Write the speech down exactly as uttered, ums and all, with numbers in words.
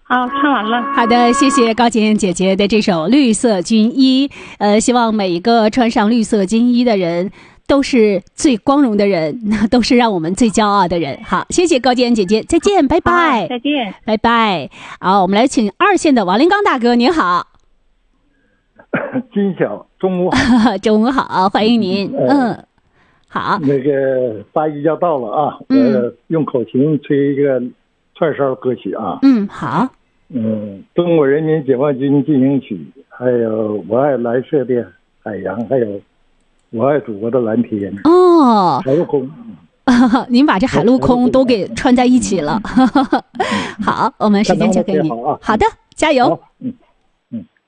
好，唱完了。 好的，谢谢高洁姐姐的这首《绿色军衣》。呃，希望每一个穿上绿色军衣的人都是最光荣的人，都是让我们最骄傲的人。好，谢谢高洁姐姐，再见，拜拜。 再见， 拜拜。好，我们来请二线的王林刚大哥，您好。 金晓，中午好。 中午好，欢迎您。嗯。嗯好， 那个八一要到了啊，嗯、我用口琴吹一个串烧歌曲啊。 嗯，好。 嗯，中国人民解放军进行曲，还有我爱蓝色的海洋，还有我爱祖国的蓝天。 哦， 海陆空。 您把这海陆空都给串在一起了。好，我们时间交给你。 好啊， 好的，加油。 嗯。